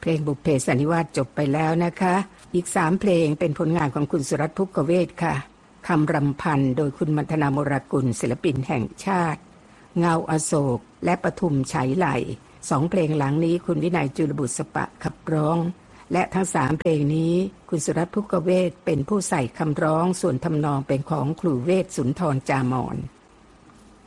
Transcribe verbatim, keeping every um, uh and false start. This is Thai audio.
ลงบุพเพสันนิวาสจบไปแล้วนะคะอีกสามเพลงเป็นผลงานของคุณสุรัตน์ภุกเวศค่ะคำรำพันโดยคุณมัทนามรกุลศิลปินแห่งชาติเงาอโศกและปทุมไฉไลสองเพลงหลังนี้คุณวินัยจุลบุษปะขับร้องและทั้งสามเพลงนี้คุณสุรัตน์ภุกเวศเป็นผู้ใส่คำร้องส่วนทำนองเป็นของครูเวศสุนทรจามอน